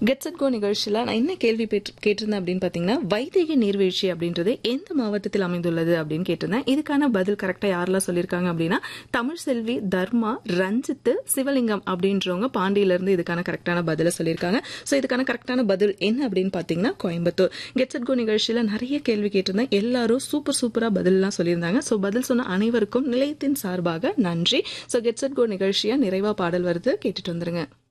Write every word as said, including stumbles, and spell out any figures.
Gets at கோ நிகழ்ச்சியில் நான் என்ன கேள்வி பெற்று- கேட்டிருந்தேன் அப்படின்னு பார்த்தீங்கன்னா, வைதேகி நீர்வீழ்ச்சி அப்படின்றது எந்த மாவட்டத்தில் அமைந்துள்ளது அப்படின்னு கேட்டிருந்தேன். இதுக்கான பதில் கரெக்டாக யாரெல்லாம் சொல்லியிருக்காங்க அப்படின்னா, தமிழ் செல்வி, தர்மா, ரஞ்சித், சிவலிங்கம் அப்படின்றவங்க பாண்டியிலிருந்து இதுக்கான கரெக்டான பதிலை சொல்லியிருக்காங்க. ஸோ இதுக்கான கரெக்டான பதில் என்ன அப்படின்னு பார்த்தீங்கன்னா, கோயம்புத்தூர். கெட்ஸ் அட் கோ நிகழ்ச்சியில் நிறைய கேள்வி கேட்டிருந்தேன். எல்லாரும் சூப்பர் சூப்பராக பதிலெலாம் சொல்லியிருந்தாங்க. ஸோ பதில் சொன்ன அனைவருக்கும் நிலையத்தின் சார்பாக நன்றி. ஸோ கெட்ஸ் அட் கோ நிகழ்ச்சியாக நிறைவா பாடல் வருது, கேட்டுட்டு வந்துருங்க.